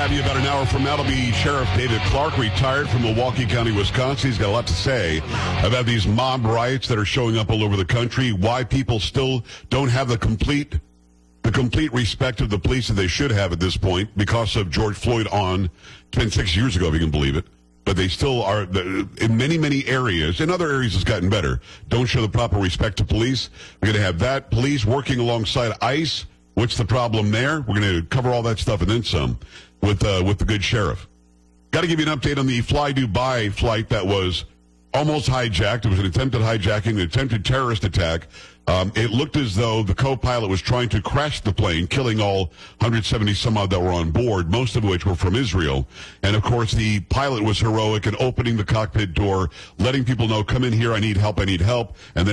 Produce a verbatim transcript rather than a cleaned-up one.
Joining you about an hour from now will be Sheriff David Clark, retired from Milwaukee County, Wisconsin. He's got a lot to say about these mob riots that are showing up all over the country, why people still don't have the complete the complete respect of the police that they should have at this point because of George Floyd on, it's been six years ago, if you can believe it. But they still are, in many, many areas, in other areas it's gotten better, don't show the proper respect to police. We're going to have that. Police working alongside ICE. What's the problem there? We're going to cover all that stuff and then some with uh, with the good sheriff. Got to give you an update on the Fly Dubai flight that was almost hijacked. It was an attempted hijacking, an attempted terrorist attack. Um, it looked as though the co-pilot was trying to crash the plane, killing all one hundred seventy some odd that were on board, most of which were from Israel. And, of course, the pilot was heroic in opening the cockpit door, letting people know, come in here, I need help, I need help. And then